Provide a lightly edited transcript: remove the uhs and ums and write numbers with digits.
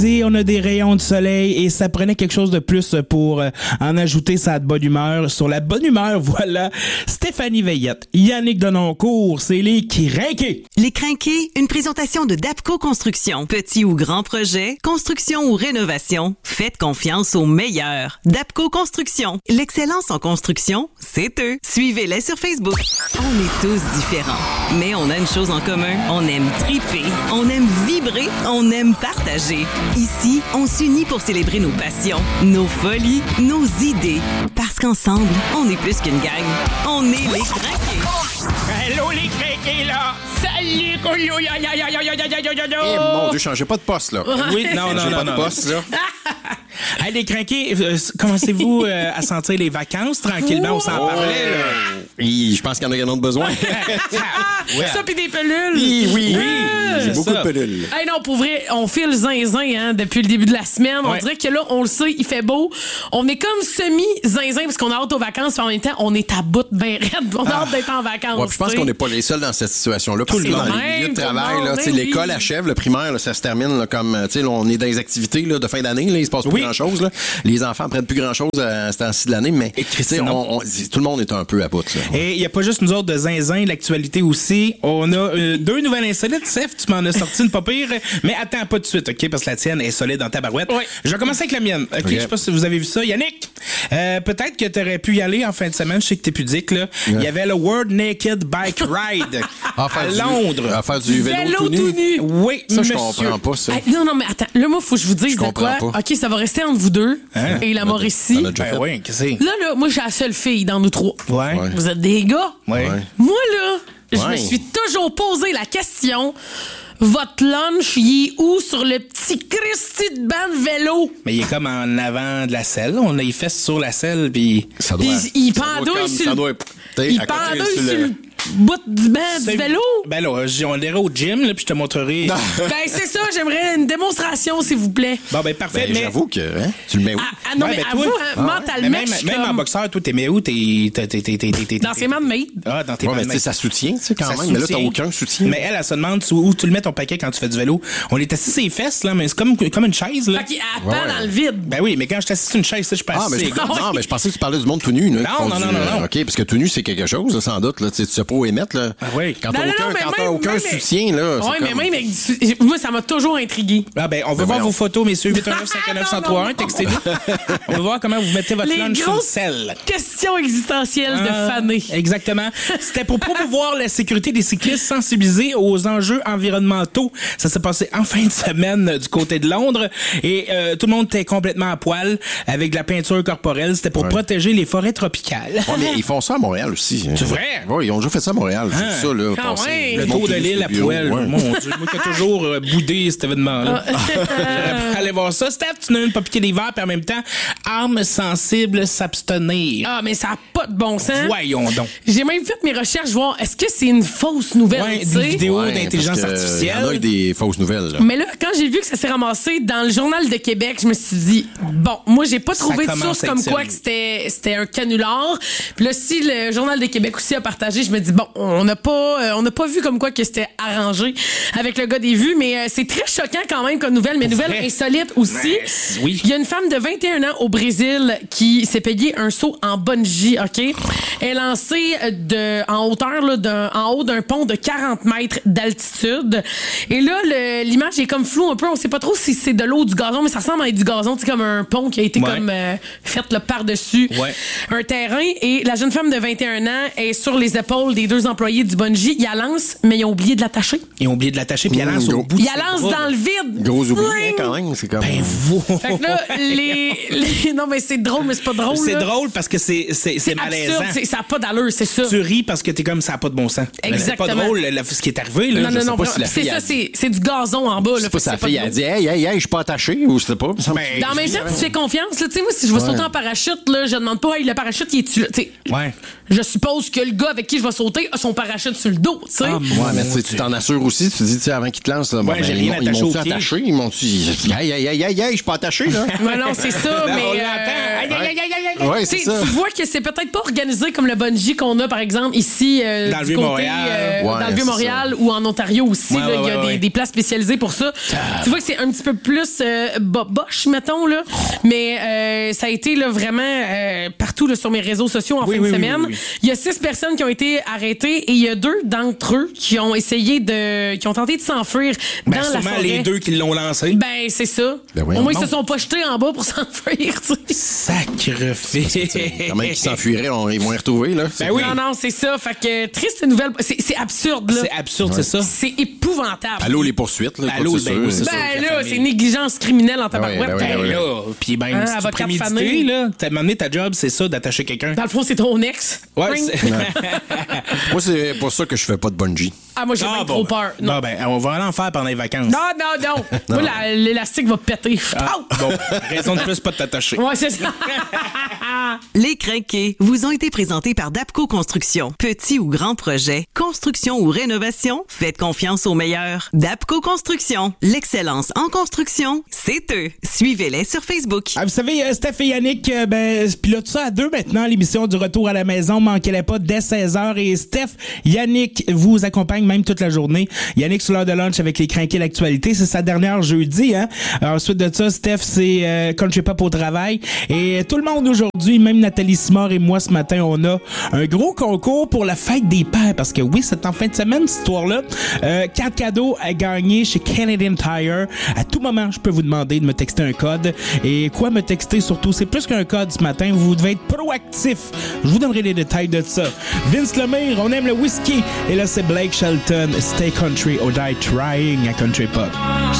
On a des rayons de soleil et ça prenait quelque chose de plus pour en ajouter sa bonne humeur. Sur la bonne humeur, voilà, Stéphanie Veillette, Yannick Denoncourt, c'est les Crinqués. Les Crinqués, une présentation de Dapco Construction. Petit ou grand projet, construction ou rénovation, faites confiance aux meilleurs. Dapco Construction. L'excellence en construction, c'est eux. Suivez-les sur Facebook. On est tous différents, mais on a une chose en commun. On aime triper, on aime vibrer, on aime partager. Ici, on s'unit pour célébrer nos passions, nos folies, nos idées. Parce qu'ensemble, on est plus qu'une gang. On est les Crinqués. Allô les Crinqués, là! Salut, Coulou! Eh mon Dieu, changez pas de poste, là. Oui, non. De poste, là. Hey, les Crinqués, commencez-vous à sentir les vacances tranquillement? On s'en parlait, là. Je pense qu'il y en a un autre besoin. Ouais. Ça pis des pelules. Oui. J'ai beaucoup ça. de pelules. Hey non, pour vrai, on file zinzin hein, depuis le début de la semaine. On dirait que là, on le sait, il fait beau. On est comme semi-zinzin parce qu'on a hâte aux vacances. En même temps, on est à bout de ben raide. On a hâte d'être en vacances. Ouais, puis je pense qu'on n'est pas les seuls dans cette situation-là. Tout le monde dans les milieux de travail, là, l'école achève, le primaire, là, ça se termine là, comme, là, on est dans les activités là, de fin d'année, là, il se passe plus grand-chose. Là. Les enfants prennent plus grand-chose à ce temps-ci de l'année, mais tout le monde est un peu à bout. Ça, Et il n'y a pas juste nous autres de zinzin, l'actualité aussi. On a deux nouvelles insolites. Seth, tu m'en as sorti une pas pire, mais attends pas tout de suite, OK, parce que la tienne est solide dans ta barouette. Oui. Je vais commencer avec la mienne. OK, je sais pas si vous avez vu ça. Yannick, peut-être que tu aurais pu y aller en fin de semaine, je sais que t'es pudique, là. Il y avait le World Naked Bike Ride à Londres. À faire du vélo tout nu. Oui, ça, monsieur. je comprends pas ça. Hey, non, mais attends. Là, moi, faut que je vous dise de quoi. Pas. OK, ça va rester entre vous deux et la Mauricie. Oui, qu'est-ce que c'est? Là, moi, je suis la seule fille dans nous trois. Ouais. Vous êtes des gars. Ouais. Moi, là, je me suis toujours posé la question... Votre lunch, il est où sur le petit Christy de banc de vélo? Mais il est comme en avant de la selle. On a les fesses sur la selle, puis... Ça doit... Il pendouille sur le bout du banc du vélo? Ben là, on irait au gym, là, puis je te montrerai... Ben c'est ça, j'aimerais une démonstration, s'il vous plaît. Bon, ben parfait, mais... J'avoue que... tu le mets où? Non, mais avoue, mentalement, même en boxeur, toi, t'es mets où? T'es dans ses mains de maid. Ah, dans tes mains de maid. Mais ça soutient, tu sais, quand même. Mais là, t'as aucun soutien. Mais elle se demande où tu le mets ton paquet quand tu fais du vélo. On est assis sur les fesses, là, mais c'est comme une chaise, là. Fait qu'il attend dans le vide. Ben oui, mais quand je suis assis sur une chaise, ça, je passe. Non, mais je pensais que tu parlais du monde tout nu, là. Non. OK, parce que tout nu, c'est quelque chose, sans doute, là. Tu sais pas où émettre, là. Ah oui. Quand t'as aucun soutien, là. Oui, mais même avec moi, ça m'a toujours intrigué. Ah, ben, on veut voir vos photos, messieurs. 819-549-1031. Textez-nous. On va voir comment vous mettez votre lunch sur le sel. Question existentielle de Fanny. Exactement. C'était pour promouvoir la sécurité des cyclistes, sensibiliser aux enjeux environnementaux. Ça s'est passé en fin de semaine du côté de Londres et tout le monde était complètement à poil avec de la peinture corporelle. C'était pour protéger les forêts tropicales. Ouais, mais ils font ça à Montréal aussi. C'est vrai? Oui, ils ont déjà fait ça à Montréal. C'est ça, là. Le tour de l'île à poil. Mon Dieu, moi qui ai toujours boudé cet événement-là. Allez voir ça. Steph, tu n'as pas piqué des verres, puis en même temps, âme sensible, s'abstenir. Ah, mais ça n'a pas de bon sens. Voyons donc. J'ai même fait mes recherches, voir est-ce que c'est une fausse nouvelle. Ouais, des vidéos d'intelligence artificielle. Il y en a des fausses nouvelles. Là. Mais là, quand j'ai vu que ça s'est ramassé dans le Journal de Québec, je me suis dit, bon, moi, j'ai pas trouvé de source comme quoi que c'était un canular. Puis là, si le Journal de Québec aussi a partagé, je me dis, bon, on n'a pas vu comme quoi que c'était arrangé avec le gars des vues, mais c'est très choquant quand même comme nouvelle, mais nouvelle insolite aussi. Oui. Il y a une femme de 21 ans au Brésil qui s'est payée un saut en bungee, OK? Elle est lancée en hauteur, là, en haut d'un pont de 40 mètres d'altitude. Et là, l'image est comme floue un peu. On sait pas trop si c'est de l'eau ou du gazon, mais ça ressemble à être du gazon. C'est comme un pont qui a été comme fait là, par-dessus un terrain. Et la jeune femme de 21 ans est sur les épaules des deux employés du bungee. Il la lance, mais ils ont oublié de l'attacher. Ils ont oublié de l'attacher, puis il la lance au bout. Il la lance dans le vide. Gros oubli, quand même. C'est comme... Ben, vous. Fait que là, non, mais c'est drôle, mais c'est pas drôle. C'est là. drôle parce que c'est malaisant. Absurde, ça n'a pas d'allure, c'est ça. Tu ris parce que t'es comme ça n'a pas de bon sens. Exactement. C'est pas drôle ce qui est arrivé. Là. Non, c'est ça, c'est du gazon en bas. C'est pas sa fille, elle dit hey, je suis pas attaché ou je sais pas. Dans le même temps, tu fais confiance. Tu sais, moi, si je vais sauter en parachute, là, je demande pas, le parachute, il est-tu là? Ouais. Je suppose que le gars avec qui je vais sauter a son parachute sur le dos, tu sais. Mais tu t'en assures aussi, tu te dis, avant qu'il te lance, j'ai rien attaché au pied. Ils m'ont-tu hey, je suis pas attaché, là. Non, c'est ça, mais. On l'entend. Ouais, c'est ça. Tu vois que c'est peut-être peut-être pas organisé comme le bungee qu'on a, par exemple, ici, dans le Vieux-Montréal. Dans le Vieux-Montréal ou en Ontario aussi. Là, il y a des places spécialisées pour ça. Tu vois que c'est un petit peu plus boboche, mettons, là. Mais ça a été là, vraiment partout là, sur mes réseaux sociaux en fin de semaine. Il y a 6 personnes qui ont été arrêtées et il y a 2 d'entre eux qui ont qui ont tenté de s'enfuir dans la forêt. Les 2 qui l'ont lancé. Ben, c'est ça. Au moins, ils se sont pas jetés en bas pour s'enfuir. Sacrifié. Quand même qu'ils s'enfuiraient, ils vont y retrouver, là. Ben oui. Non, c'est ça. Fait que triste nouvelle. C'est absurde, là. C'est absurde, c'est ça. C'est épouvantable. Allô, les poursuites, là. Allô, c'est là, c'est négligence criminelle en tabarouette. Puis ben, si tu prémédité, là, t'as demandé ta job, c'est ça, d'attacher quelqu'un. Dans le fond, c'est ton ex. Ouais. Moi, c'est pour ça que je fais pas de bungee. Ah, moi, j'ai même trop peur. Non, ben, on va aller en faire pendant les vacances. Non. Moi, l'élastique va péter. Bon, raison de plus pas de t'attacher. Ouais, c'est ça. Les Crinqués vous ont été présentés par Dapco Construction. Petit ou grand projet, construction ou rénovation, faites confiance aux meilleurs. Dapco Construction, l'excellence en construction, c'est eux. Suivez-les sur Facebook. Vous savez, Steph et Yannick pilotent ça à 2 maintenant, l'émission du retour à la maison. Manquez-les pas dès 16h. Et Steph, Yannick vous accompagne même toute la journée. Yannick sur l'heure de lunch avec les Crinqués l'actualité. C'est sa dernière jeudi. Hein? Ensuite de ça, Steph, c'est Country Pop au travail. Et tout le monde aujourd'hui, même Nathalie Simard et moi ce matin, on a un gros concours pour la fête des pères. Parce que oui, c'est en fin de semaine, cette histoire-là. 4 cadeaux à gagner chez Canadian Tire. À tout moment, je peux vous demander de me texter un code. Et quoi me texter surtout? C'est plus qu'un code ce matin. Vous devez être proactif. Je vous donnerai les détails de ça. Vince Lemire, on aime le whisky. Et là, c'est Blake Shelton. Stay country or die trying à Country Pop.